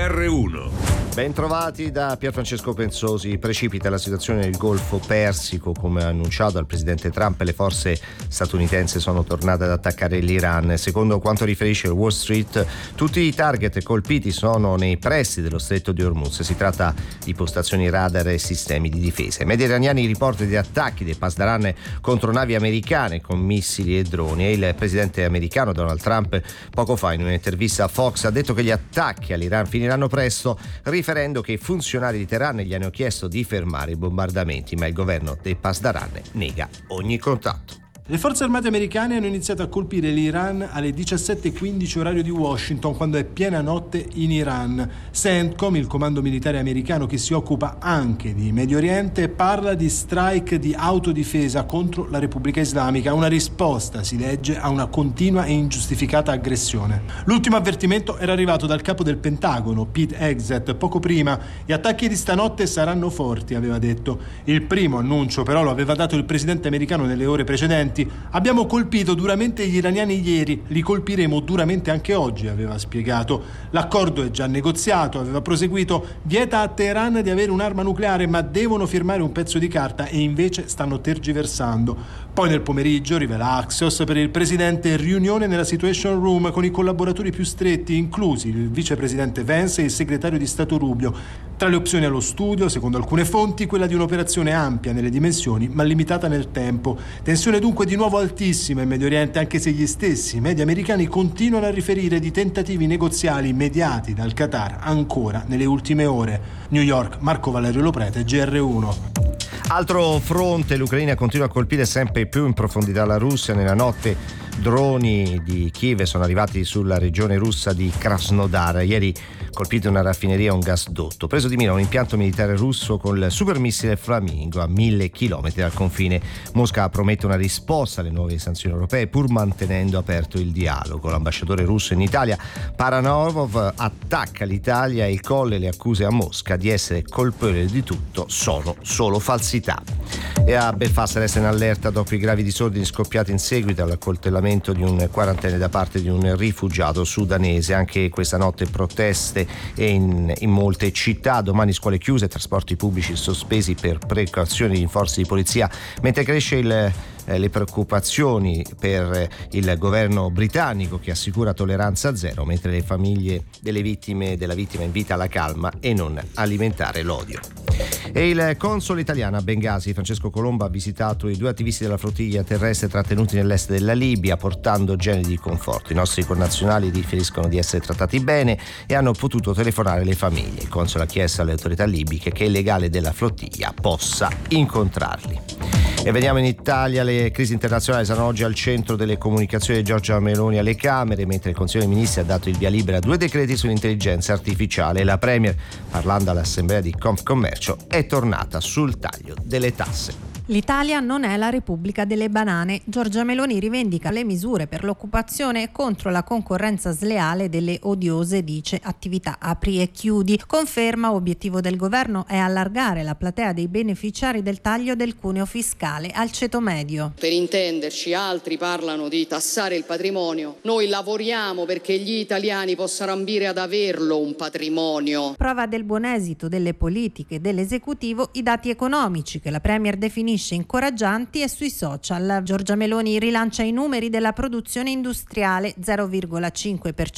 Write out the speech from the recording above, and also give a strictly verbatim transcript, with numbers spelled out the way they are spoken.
R uno. Bentrovati da Pierfrancesco Pensosi. Precipita la situazione nel Golfo Persico. Come annunciato dal presidente Trump, le forze statunitensi sono tornate ad attaccare l'Iran. Secondo quanto riferisce il Wall Street, tutti i target colpiti sono nei pressi dello stretto di Hormuz. Si tratta di postazioni radar e sistemi di difesa. I media iraniani riportano di attacchi dei Pasdaran contro navi americane con missili e droni. E il presidente americano Donald Trump poco fa in un'intervista a Fox ha detto che gli attacchi all'Iran finiranno presto, riferendo che i funzionari di Teheran gli hanno chiesto di fermare i bombardamenti, ma il governo dei Pasdaran nega ogni contatto. Le forze armate americane hanno iniziato a colpire l'Iran alle diciassette e quindici orario di Washington, quando è piena notte in Iran. CENTCOM, il comando militare americano che si occupa anche di Medio Oriente, parla di strike di autodifesa contro la Repubblica Islamica, una risposta, si legge, a una continua e ingiustificata aggressione. L'ultimo avvertimento era arrivato dal capo del Pentagono, Pete Hegseth, poco prima. Gli attacchi di stanotte saranno forti, aveva detto. Il primo annuncio però lo aveva dato il presidente americano nelle ore precedenti. Abbiamo colpito duramente gli iraniani ieri, li colpiremo duramente anche oggi, aveva spiegato. L'accordo è già negoziato, aveva proseguito, vieta a Teheran di avere un'arma nucleare, ma devono firmare un pezzo di carta e invece stanno tergiversando. Poi nel pomeriggio, rivela Axios, per il presidente riunione nella Situation Room con i collaboratori più stretti, inclusi il vicepresidente Vance e il segretario di Stato Rubio. Tra le opzioni allo studio, secondo alcune fonti, quella di un'operazione ampia nelle dimensioni ma limitata nel tempo. Tensione dunque di nuovo altissima in Medio Oriente, anche se gli stessi media americani continuano a riferire di tentativi negoziali mediati dal Qatar ancora nelle ultime ore. New York, Marco Valerio Loprete, G R uno. Altro fronte, l'Ucraina continua a colpire sempre più in profondità la Russia. Nella notte droni di Kiev sono arrivati sulla regione russa di Krasnodar. Ieri colpito una raffineria e un gasdotto. Preso di mira un impianto militare russo con il supermissile Flamingo a mille chilometri dal confine. Mosca promette una risposta alle nuove sanzioni europee, pur mantenendo aperto il dialogo. L'ambasciatore russo in Italia, Paranovov, attacca l'Italia e il Colle le accuse a Mosca di essere colpevole di tutto sono solo falsità. E a Belfast resta in allerta dopo i gravi disordini scoppiati in seguito all'accoltellamento di un quarantenne da parte di un rifugiato sudanese. Anche questa notte proteste e in, in molte città. Domani scuole chiuse, trasporti pubblici sospesi per precauzioni di forze di polizia, mentre cresce il le preoccupazioni per il governo britannico, che assicura tolleranza zero, mentre le famiglie delle vittime della vittima invita alla calma e non alimentare l'odio. E il console italiano a Bengasi, Francesco Colombo, ha visitato i due attivisti della flottiglia terrestre trattenuti nell'est della Libia, portando generi di conforto. I nostri connazionali riferiscono di essere trattati bene e hanno potuto telefonare alle famiglie. Il console ha chiesto alle autorità libiche che il legale della flottiglia possa incontrarli. E veniamo in Italia. Le crisi internazionali saranno oggi al centro delle comunicazioni di Giorgia Meloni alle Camere, mentre il Consiglio dei Ministri ha dato il via libera a due decreti sull'intelligenza artificiale. La Premier, parlando all'Assemblea di Confcommercio, è tornata sul taglio delle tasse. L'Italia non è la Repubblica delle banane. Giorgia Meloni rivendica le misure per l'occupazione e contro la concorrenza sleale delle odiose, dice, attività apri e chiudi. Conferma, obiettivo del governo è allargare la platea dei beneficiari del taglio del cuneo fiscale al ceto medio. Per intenderci, altri parlano di tassare il patrimonio. Noi lavoriamo perché gli italiani possano ambire ad averlo un patrimonio. Prova del buon esito delle politiche dell'esecutivo i dati economici che la Premier definisce incoraggianti e sui social. Giorgia Meloni rilancia i numeri della produzione industriale, zero virgola cinque per